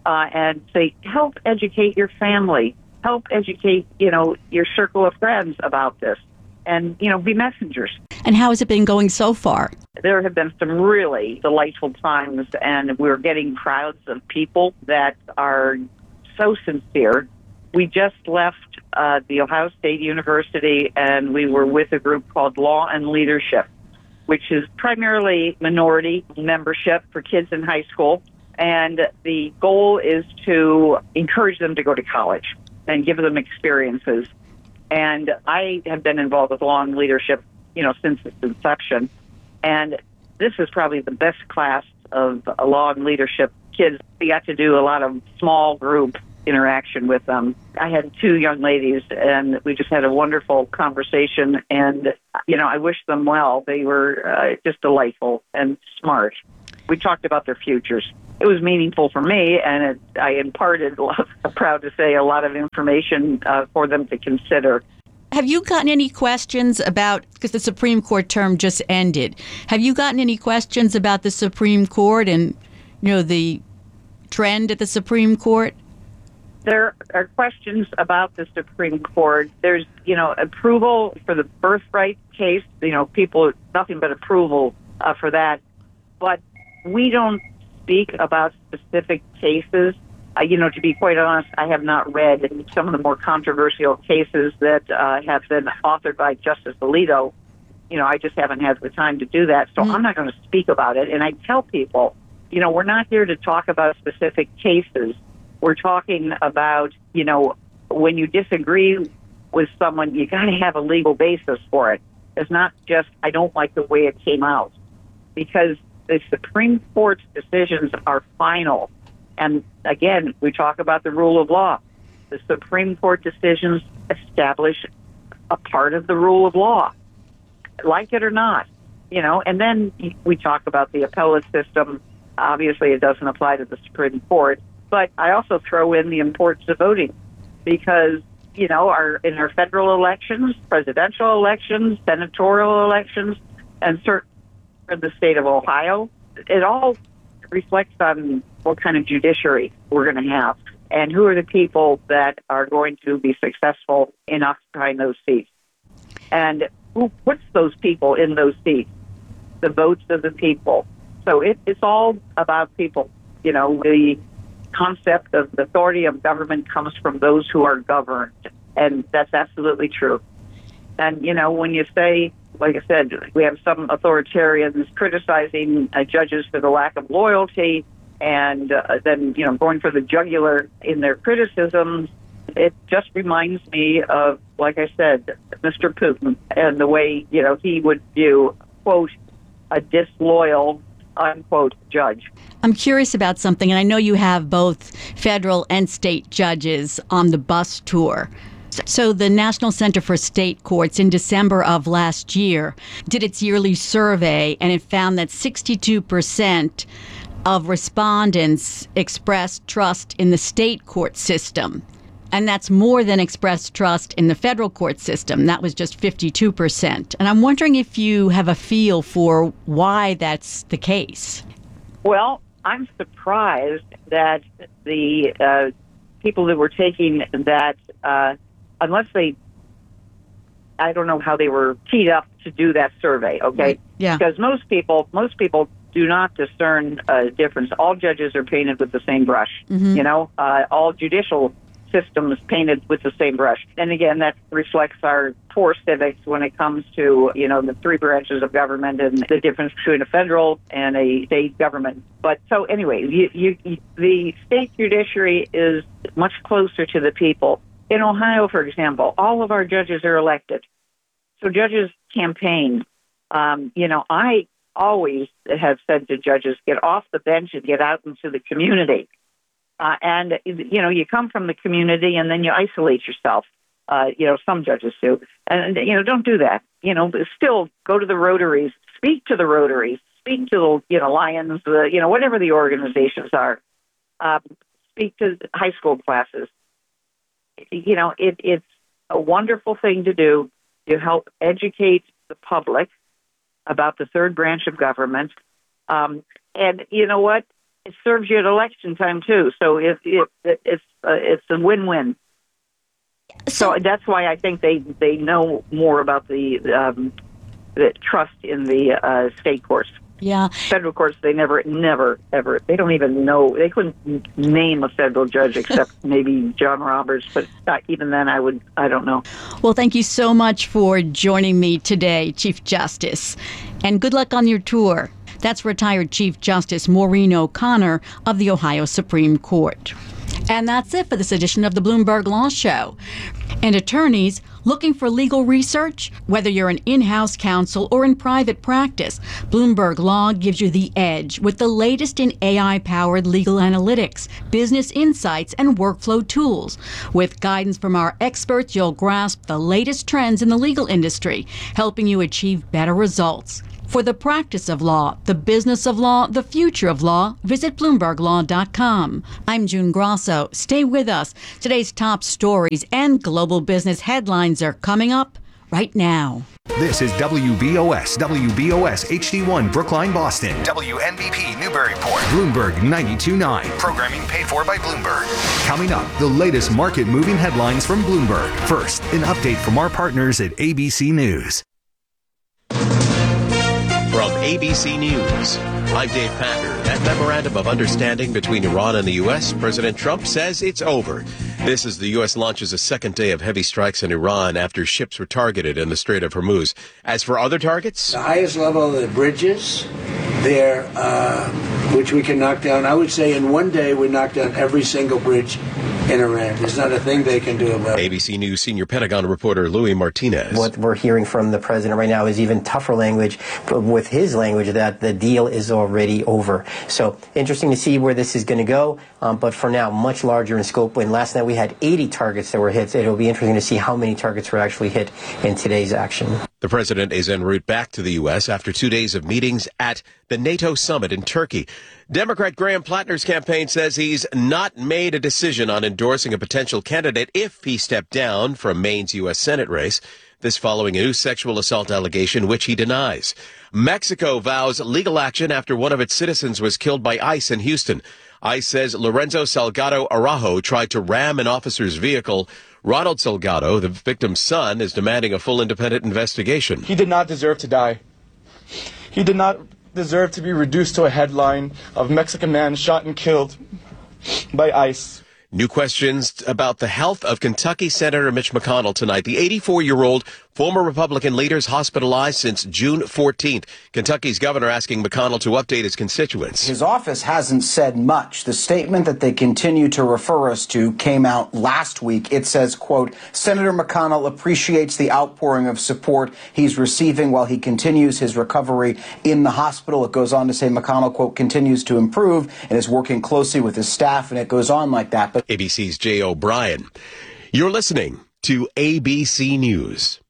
and say, help educate your family, help educate, your circle of friends about this and, be messengers. And how has it been going so far? There have been some really delightful times, and we're getting crowds of people that are so sincere. We just left the Ohio State University, and we were with a group called Law and Leadership. which is primarily minority membership for kids in high school. And the goal is to encourage them to go to college and give them experiences. And I have been involved with Law and Leadership, since its inception. And this is probably the best class of Law and Leadership kids. We got to do a lot of small group interaction with them. I had 2 young ladies, and we just had a wonderful conversation. And, I wish them well. They were just delightful and smart. We talked about their futures. It was meaningful for me, and I imparted, I'm proud to say, a lot of information for them to consider. Have you gotten any questions about, because the Supreme Court term just ended, have you gotten any questions about the Supreme Court and, the trend at the Supreme Court? There are questions about the Supreme Court. There's, approval for the birthright case, people, nothing but approval for that. But we don't speak about specific cases. To be quite honest, I have not read some of the more controversial cases that have been authored by Justice Alito. I just haven't had the time to do that, so I'm not going to speak about it. And I tell people, we're not here to talk about specific cases. We're talking about, when you disagree with someone, you got to have a legal basis for it. It's not just, I don't like the way it came out. Because the Supreme Court's decisions are final. And again, we talk about the rule of law. The Supreme Court decisions establish a part of the rule of law, like it or not, And then we talk about the appellate system. Obviously, it doesn't apply to the Supreme Court. But I also throw in the importance of voting because, in our federal elections, presidential elections, senatorial elections, and certainly in the state of Ohio, it all reflects on what kind of judiciary we're going to have and who are the people that are going to be successful in occupying those seats. And who puts those people in those seats? The votes of the people. So it's all about people. The concept of the authority of government comes from those who are governed. And that's absolutely true. And, when you say, like I said, we have some authoritarians criticizing judges for the lack of loyalty and then, going for the jugular in their criticisms. It just reminds me of, like I said, Mr. Putin and the way, he would view, quote, a disloyal, unquote, judge. I'm curious about something, and I know you have both federal and state judges on the bus tour. So the National Center for State Courts in December of last year did its yearly survey, and it found that 62% of respondents expressed trust in the state court system. And that's more than expressed trust in the federal court system. That was just 52%. And I'm wondering if you have a feel for why that's the case. Well, I'm surprised that the people that were taking that, unless I don't know how they were teed up to do that survey, okay? Right. Yeah. Because most people do not discern a difference. All judges are painted with the same brush, all judicial systems painted with the same brush. And again, that reflects our poor civics when it comes to, the 3 branches of government and the difference between a federal and a state government. But so anyway, the state judiciary is much closer to the people. In Ohio, for example, all of our judges are elected. So judges campaign. I always have said to judges, get off the bench and get out into the community. And you come from the community and then you isolate yourself. Some judges do. And, don't do that. Still go to the Rotaries, speak to the Rotaries, speak to the, Lions, whatever the organizations are. Speak to high school classes. It's a wonderful thing to do to help educate the public about the third branch of government. And you know what? It serves you at election time too, so it's a win-win. So that's why I think they know more about the trust in the state courts. Yeah, federal courts they never ever they don't even know, they couldn't name a federal judge except maybe John Roberts, but even then I don't know. Well, thank you so much for joining me today, Chief Justice. And good luck on your tour. That's retired Chief Justice Maureen O'Connor of the Ohio Supreme Court. And that's it for this edition of the Bloomberg Law Show. And attorneys looking for legal research? Whether you're an in-house counsel or in private practice, Bloomberg Law gives you the edge with the latest in AI-powered legal analytics, business insights, and workflow tools. With guidance from our experts, you'll grasp the latest trends in the legal industry, helping you achieve better results. For the practice of law, the business of law, the future of law, visit BloombergLaw.com. I'm June Grosso. Stay with us. Today's top stories and global business headlines are coming up right now. This is WBOS HD1 Brookline, Boston. WNBP Newburyport. Bloomberg 92.9. Programming paid for by Bloomberg. Coming up, the latest market-moving headlines from Bloomberg. First, an update from our partners at ABC News. From ABC News, I'm Dave Packer. That memorandum of understanding between Iran and the U.S., President Trump says it's over. This as the U.S. launches a second day of heavy strikes in Iran after ships were targeted in the Strait of Hormuz. As for other targets, the highest level of the bridges there, which we can knock down. I would say in one day we knock down every single bridge in Iran. There's not a thing they can do about it. ABC News senior Pentagon reporter Louis Martinez. What we're hearing from the president right now is even tougher language, with his language that the deal is already over. So interesting to see where this is going to go, but for now, much larger in scope. When last night we had 80 targets that were hit, it'll be interesting to see how many targets were actually hit in today's action. The president is en route back to the U.S. after 2 days of meetings at the NATO summit in Turkey. Democrat Graham Plattner's campaign says he's not made a decision on endorsing a potential candidate if he stepped down from Maine's U.S. Senate race. This following a new sexual assault allegation, which he denies. Mexico vows legal action after one of its citizens was killed by ICE in Houston. ICE says Lorenzo Salgado Araujo tried to ram an officer's vehicle. Ronald Salgado, the victim's son, is demanding a full independent investigation. He did not deserve to die. He did not deserve to be reduced to a headline of Mexican man shot and killed by ICE. New questions about the health of Kentucky Senator Mitch McConnell tonight. The 84-year-old former Republican leader is hospitalized since June 14th. Kentucky's governor asking McConnell to update his constituents. His office hasn't said much. The statement that they continue to refer us to came out last week. It says, quote, Senator McConnell appreciates the outpouring of support he's receiving while he continues his recovery in the hospital. It goes on to say McConnell, quote, continues to improve and is working closely with his staff, and it goes on like that. But ABC's Jay O'Brien. You're listening to ABC News.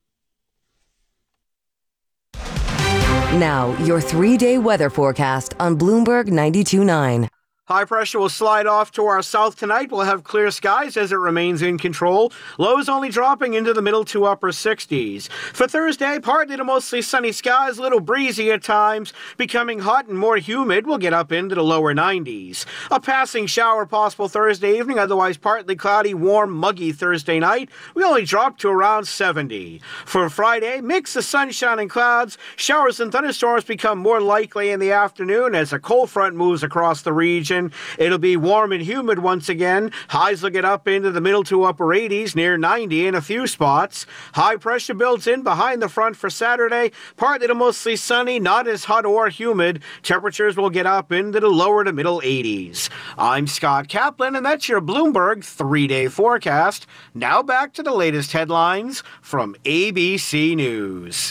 Now, your 3-day weather forecast on Bloomberg 92.9. High pressure will slide off to our south tonight. We'll have clear skies as it remains in control. Lows only dropping into the middle to upper 60s. For Thursday, partly to mostly sunny skies, a little breezy at times. Becoming hot and more humid, we'll get up into the lower 90s. A passing shower possible Thursday evening, otherwise partly cloudy, warm, muggy Thursday night. We only drop to around 70. For Friday, mix of sunshine and clouds. Showers and thunderstorms become more likely in the afternoon as a cold front moves across the region. It'll be warm and humid once again. Highs will get up into the middle to upper 80s, near 90 in a few spots. High pressure builds in behind the front for Saturday. Partly to mostly sunny, not as hot or humid. Temperatures will get up into the lower to middle 80s. I'm Scott Kaplan, and that's your Bloomberg 3-day forecast. Now back to the latest headlines from ABC News.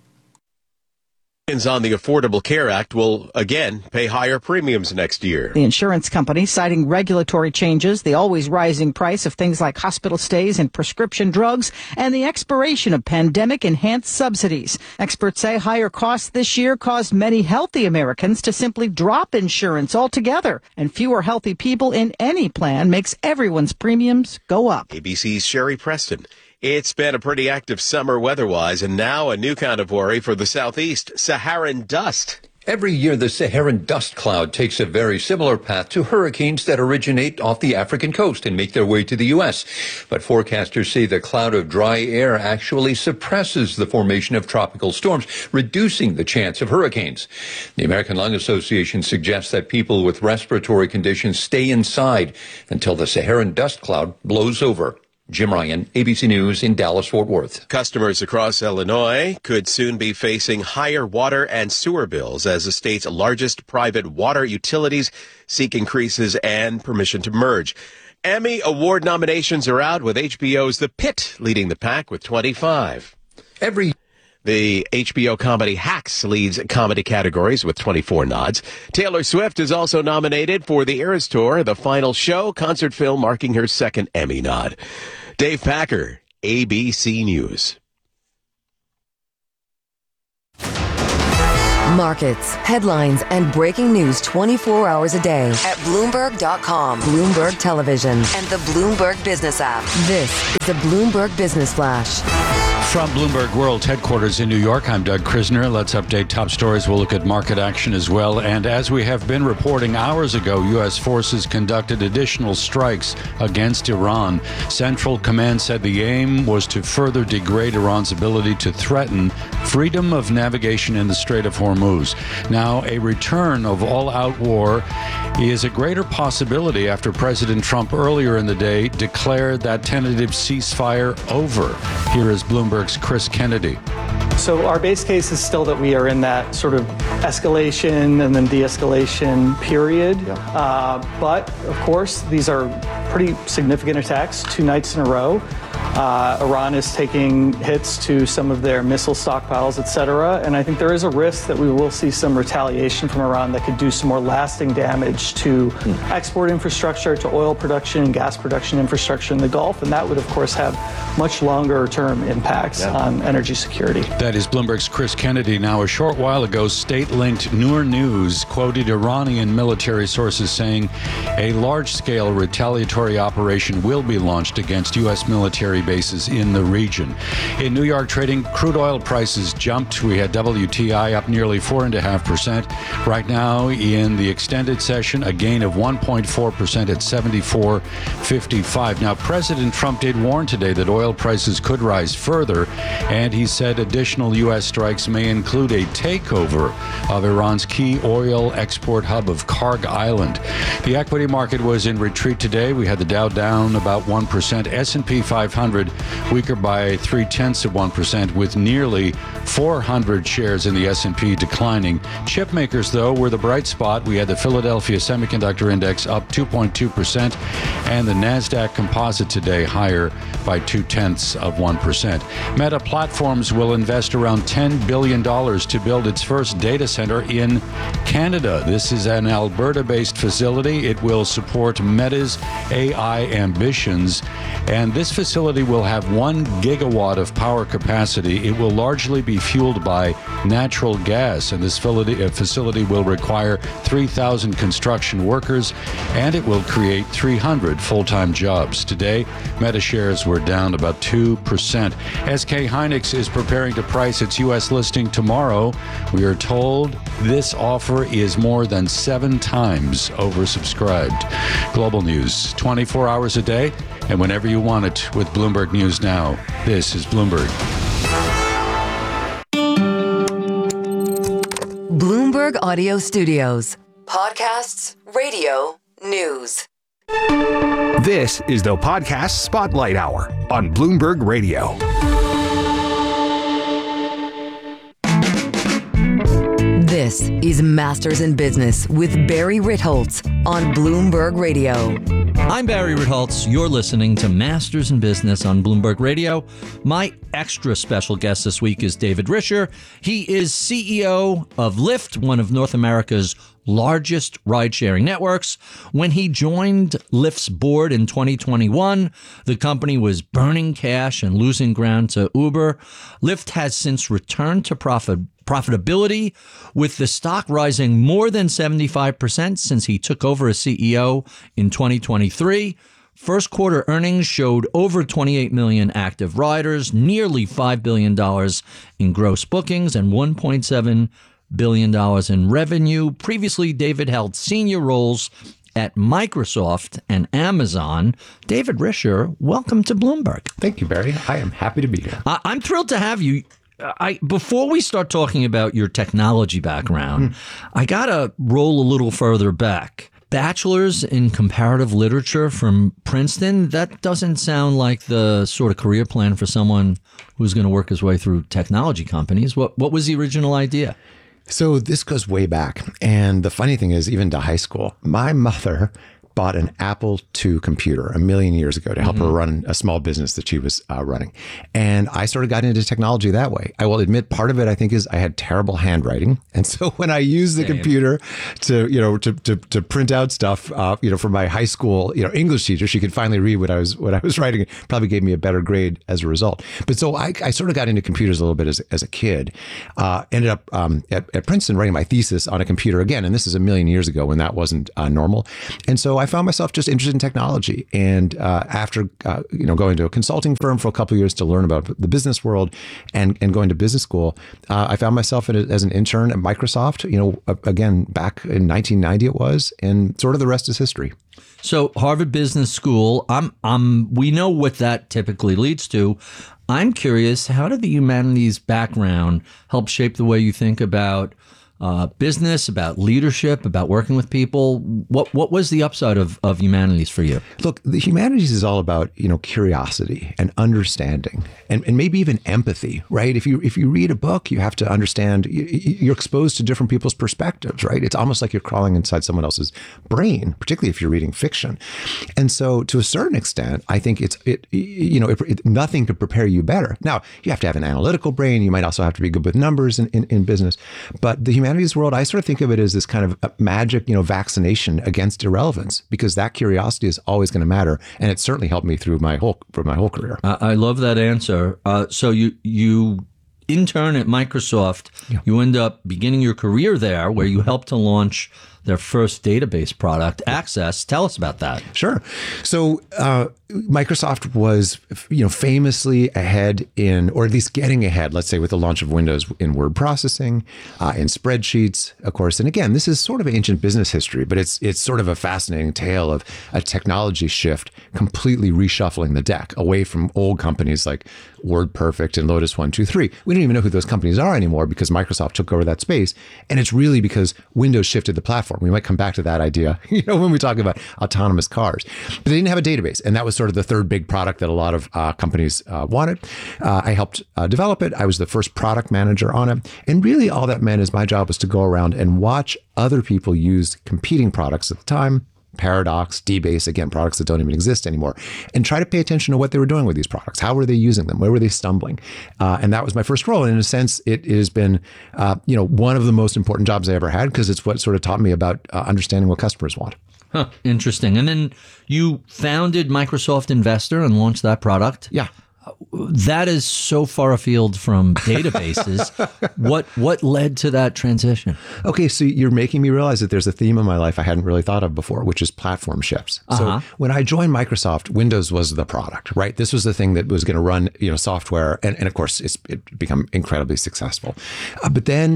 On the Affordable Care Act will again pay higher premiums next year. The insurance company citing regulatory changes, the always rising price of things like hospital stays and prescription drugs, and the expiration of pandemic-enhanced subsidies. Experts say higher costs this year caused many healthy Americans to simply drop insurance altogether, and fewer healthy people in any plan makes everyone's premiums go up. ABC's Sherry Preston. It's been a pretty active summer weather-wise, and now a new kind of worry for the southeast, Saharan dust. Every year, the Saharan dust cloud takes a very similar path to hurricanes that originate off the African coast and make their way to the U.S. But forecasters say the cloud of dry air actually suppresses the formation of tropical storms, reducing the chance of hurricanes. The American Lung Association suggests that people with respiratory conditions stay inside until the Saharan dust cloud blows over. Jim Ryan, ABC News in Dallas-Fort Worth. Customers across Illinois could soon be facing higher water and sewer bills as the state's largest private water utilities seek increases and permission to merge. Emmy Award nominations are out, with HBO's The Pitt leading the pack with 25. The HBO comedy Hacks leads comedy categories with 24 nods. Taylor Swift is also nominated for the Eras Tour, the final show, concert film marking her second Emmy nod. Dave Packer, ABC News. Markets, headlines, and breaking news 24 hours a day at Bloomberg.com, Bloomberg Television, and the Bloomberg Business app. This is the Bloomberg Business Flash. From Bloomberg World Headquarters in New York, I'm Doug Krisner. Let's update top stories. We'll look at market action as well. And as we have been reporting hours ago, U.S. forces conducted additional strikes against Iran. Central Command said the aim was to further degrade Iran's ability to threaten freedom of navigation in the Strait of Hormuz. Now, a return of all-out war is a greater possibility after President Trump earlier in the day declared that tentative ceasefire over. Here is Bloomberg's Chris Kennedy. So our base case is still that we are in that sort of escalation and then de-escalation period. But, of course, these are pretty significant attacks 2 nights in a row. Iran is taking hits to some of their missile stockpiles, et cetera. And I think there is a risk that we will see some retaliation from Iran that could do some more lasting damage to export infrastructure, to oil production and gas production infrastructure in the Gulf. And that would, of course, have much longer term impacts on energy security. That is Bloomberg's Chris Kennedy. Now, a short while ago, state-linked Noor News quoted Iranian military sources saying a large-scale retaliatory operation will be launched against U.S. military bases in the region. In New York trading, crude oil prices jumped. We had WTI up nearly 4.5%. Right now, in the extended session, a gain of 1.4% at 74.55. Now, President Trump did warn today that oil prices could rise further, and he said additional U.S. strikes may include a takeover of Iran's key oil export hub of Karg Island. The equity market was in retreat today. We had the Dow down about 1%, S&P 500 weaker by 0.3%, with nearly 400 shares in the S&P declining. Chip makers, though, were the bright spot. We had the Philadelphia Semiconductor Index up 2.2%, and the NASDAQ Composite today higher by 0.2%. Meta Platforms will invest around $10 billion to build its first data center in Canada. This is an Alberta-based facility. It will support Meta's AI ambitions, and this facility will have 1 gigawatt of power capacity. It will largely be fueled by natural gas, and this facility will require 3,000 construction workers, and it will create 300 full-time jobs. Today, Meta shares were down about 2%. SK Hynix is preparing to price its U.S. listing tomorrow. We are told this offer is more than 7 times oversubscribed. Global news, 24 hours a day, and whenever you want it with Bloomberg News Now. This is Bloomberg. Bloomberg Audio Studios. Podcasts, radio, news. This is the Podcast Spotlight Hour on Bloomberg Radio. This is Masters in Business with Barry Ritholtz on Bloomberg Radio. I'm Barry Ritholtz. You're listening to Masters in Business on Bloomberg Radio. My extra special guest this week is David Risher. He is CEO of Lyft, one of North America's largest ride-sharing networks. When he joined Lyft's board in 2021, the company was burning cash and losing ground to Uber. Lyft has since returned to profitability, with the stock rising more than 75% since he took over as CEO in 2023. First quarter earnings showed over 28 million active riders, nearly $5 billion in gross bookings, and $1.7 billion in revenue. Previously, David held senior roles at Microsoft and Amazon. David Risher, welcome to Bloomberg. Thank you, Barry. I am happy to be here. I'm thrilled to have you. Before we start talking about your technology background, I got to roll a little further back. bachelor's in comparative literature from Princeton, that doesn't sound like the sort of career plan for someone who's going to work his way through technology companies. What was the original idea? So this goes way back. And the funny thing is, even to high school, my mother bought an Apple II computer a million years ago to help her run a small business that she was running. And I sort of got into technology that way. I will admit part of it, I think, is I had terrible handwriting. And so when I used the computer to print out stuff, for my high school, English teacher, she could finally read what I was writing. It probably gave me a better grade as a result. But so I sort of got into computers a little bit as a kid. Ended up at Princeton writing my thesis on a computer again. And this is a million years ago when that wasn't normal. And so I found myself just interested in technology. And after going to a consulting firm for a couple of years to learn about the business world and going to business school, I found myself as an intern at Microsoft, again, back in 1990 it was, and sort of the rest is history. So Harvard Business School, we know what that typically leads to. I'm curious, how did the humanities background help shape the way you think about business, about leadership, about working with people? What was the upside of humanities for you? Look, the humanities is all about, curiosity and understanding and maybe even empathy, right? If you read a book, you have to understand, you're exposed to different people's perspectives, right? It's almost like you're crawling inside someone else's brain, particularly if you're reading fiction. And so to a certain extent, I think nothing could prepare you better. Now, you have to have an analytical brain. You might also have to be good with numbers in business. But the humanities world, I sort of think of it as this kind of magic, vaccination against irrelevance, because that curiosity is always going to matter, and it certainly helped me through my whole career. I love that answer. So you intern at Microsoft. Yeah. You end up beginning your career there, where you helped to launch their first database product, Access. Tell us about that. Sure. So Microsoft was, famously ahead in, or at least getting ahead, let's say, with the launch of Windows in word processing, in spreadsheets, of course. And again, this is sort of ancient business history, but it's sort of a fascinating tale of a technology shift completely reshuffling the deck away from old companies like WordPerfect and Lotus 1-2-3. We don't even know who those companies are anymore because Microsoft took over that space. And it's really because Windows shifted the platform. We might come back to that idea, when we talk about autonomous cars. But they didn't have a database, and that was sort of the third big product that a lot of companies wanted. I helped develop it. I was the first product manager on it. And really all that meant is my job was to go around and watch other people use competing products at the time, Paradox, DBase, again, products that don't even exist anymore, and try to pay attention to what they were doing with these products. How were they using them? Where were they stumbling? And that was my first role. And in a sense, it has been, one of the most important jobs I ever had, because it's what sort of taught me about understanding what customers want. Huh, interesting. And then you founded Microsoft Investor and launched that product. Yeah. That is so far afield from databases. What led to that transition? Okay, so you're making me realize that there's a theme in my life I hadn't really thought of before, which is platform shifts. So when I joined Microsoft, Windows was the product, right? This was the thing that was going to run, software, and of course it become incredibly successful. But then,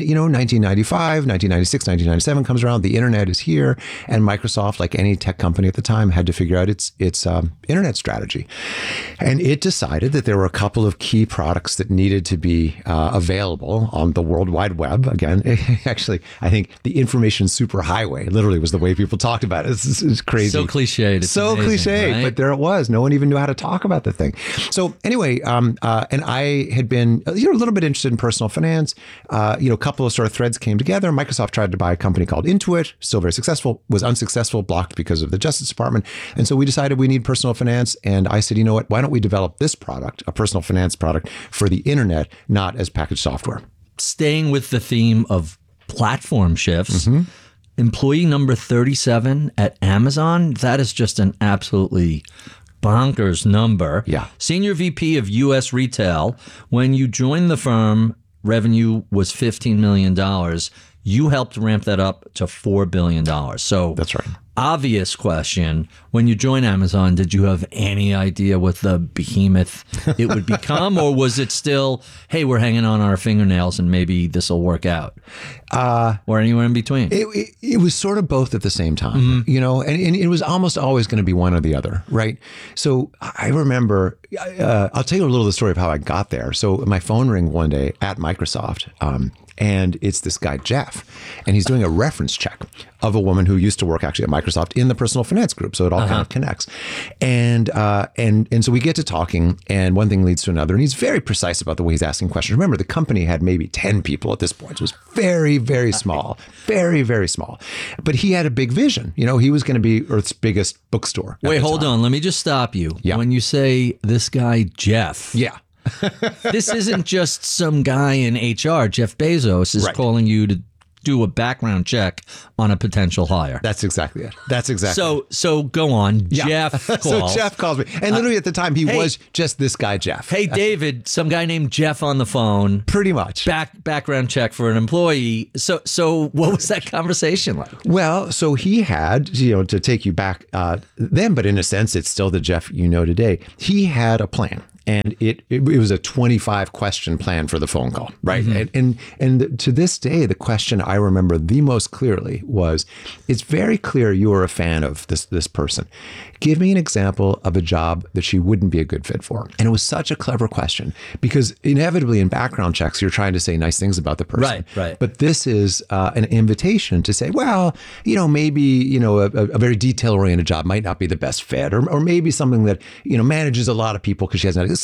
1995, 1996, 1997 comes around. The internet is here, and Microsoft, like any tech company at the time, had to figure out its internet strategy, and it decided that there were a couple of key products that needed to be available on the World Wide Web. Again, actually, I think the information superhighway literally was the way people talked about it. It's crazy. So cliched. It's so amazing, cliched, right? But there it was. No one even knew how to talk about the thing. So anyway, and I had been a little bit interested in personal finance. A couple of sort of threads came together. Microsoft tried to buy a company called Intuit, still very successful, was unsuccessful, blocked because of the Justice Department. And so we decided we need personal finance. And I said, you know what, why don't we develop this product, a personal finance product, for the internet, not as packaged software. Staying with the theme of platform shifts, employee number 37 at Amazon, that is just an absolutely bonkers number. Yeah. Senior VP of U.S. Retail. When you joined the firm, revenue was $15 million. You helped ramp that up to $4 billion. So that's right. Obvious question. When you joined Amazon, did you have any idea what the behemoth it would become? Or was it still, hey, we're hanging on our fingernails and maybe this will work out? Or anywhere in between? It was sort of both at the same time, and it was almost always going to be one or the other, right? So I remember, I'll tell you a little of the story of how I got there. So my phone rang one day at Microsoft, And it's this guy, Jeff, and he's doing a reference check of a woman who used to work actually at Microsoft in the personal finance group. So it all kind of connects. And so we get to talking, and one thing leads to another. And he's very precise about the way he's asking questions. Remember, the company had maybe 10 people at this point. So it was very, very small, very, very small. But he had a big vision. You know, he was going to be Earth's biggest bookstore. Wait, hold on. Let me just stop you. Yeah. When you say this guy, Jeff. Yeah. This isn't just some guy in HR. Jeff Bezos is calling you to do a background check on a potential hire. That's exactly it. That's exactly it. So go on. Jeff calls. So Jeff calls me. And literally at the time, he was just this guy, Jeff. Hey, David, some guy named Jeff on the phone. Pretty much. Background check for an employee. So what was that conversation like? Well, so he had, to take you back then, but in a sense, it's still the Jeff you know today. He had a plan. And it was a 25-question plan for the phone call, right? Mm-hmm. And to this day, the question I remember the most clearly was, it's very clear you are a fan of this person. Give me an example of a job that she wouldn't be a good fit for. And it was such a clever question because inevitably in background checks, you're trying to say nice things about the person. Right. But this is an invitation to say, well, maybe, a very detail-oriented job might not be the best fit, or maybe something that, manages a lot of people because she has